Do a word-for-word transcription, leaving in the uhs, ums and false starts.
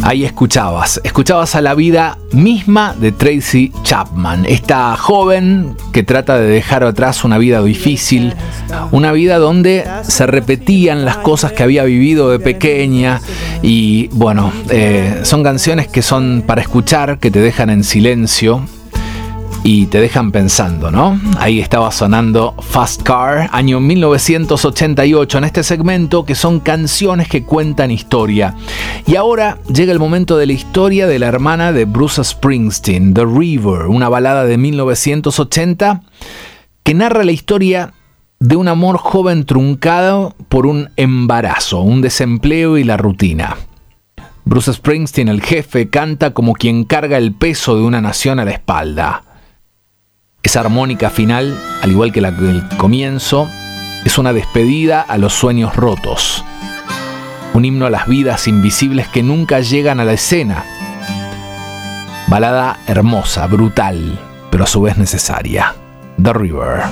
Ahí escuchabas, escuchabas a la vida misma de Tracy Chapman, esta joven que trata de dejar atrás una vida difícil, una vida donde se repetían las cosas que había vivido de pequeña y bueno, eh, son canciones que son para escuchar, que te dejan en silencio y te dejan pensando, ¿no? Ahí estaba sonando Fast Car, año mil novecientos ochenta y ocho, en este segmento que son canciones que cuentan historia. Y ahora llega el momento de la historia de la hermana de Bruce Springsteen, The River, una balada de mil novecientos ochenta que narra la historia de un amor joven truncado por un embarazo, un desempleo y la rutina. Bruce Springsteen, el jefe, canta como quien carga el peso de una nación a la espalda. Esa armónica final, al igual que la del comienzo, es una despedida a los sueños rotos. Un himno a las vidas invisibles que nunca llegan a la escena. Balada hermosa, brutal, pero a su vez necesaria. The River.